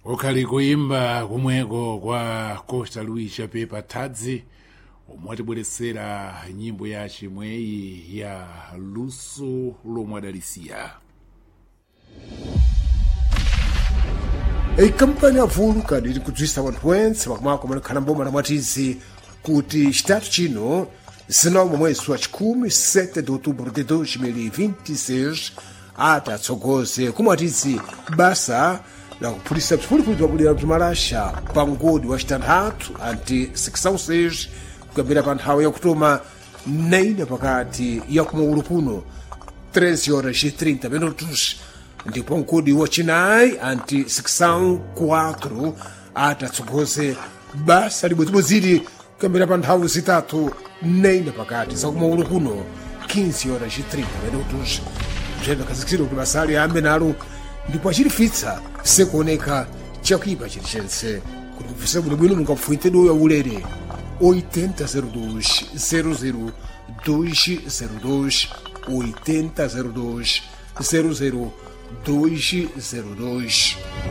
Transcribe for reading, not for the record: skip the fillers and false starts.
ukhali kuimba kumweko kwa Costa Luis Chapepa Tadzi omwe atibweresera nyimbo ya chimweyi ya luso lomwe adalisiya. Ikampani ya Vulcan ili kudzwisa wanthu wentse makamaka omwe alikhala mboma la Mwatizi kuti chitatu chino zinawo mwezi wa 17 de outubro de 2026 atatsogoze ku Mwatizi basa la kuphulisa bzifulifuli bzakudera bzimalasha pa mgodi wa citanthatu anti 6 kuyambira pa nthawi yakutoma 9 pakati ya kumaulu kuno 13h30 minutos ndipo mgodi wacinayi anti 6 atatsogoze basa libwezibwezili kuyambira pa nthawi zitatu 9 pakati za kumaulu kuno 15h30 minutos bzene kazikisiro kuti basali ayambe nalo ndipo achilifitsa sekuoneka chakuipa chilichonse kuti mfise bwinobwino mungapfuite doya ulere 8002 00 202 8002 00 202.